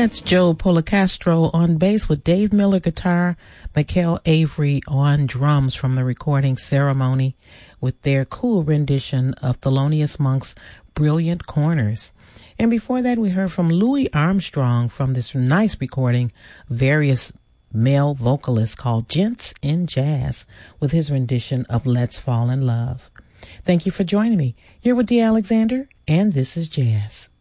That's Joe Policastro on bass with Dave Miller guitar, Mikkel Avery on drums from the recording Ceremony with their cool rendition of Thelonious Monk's Brilliant Corners. And before that, we heard from Louis Armstrong from this nice recording, Various Male Vocalists, called Gents in Jazz, with his rendition of Let's Fall in Love. Thank you for joining me. You're with Dee Alexander, and this is Jazz.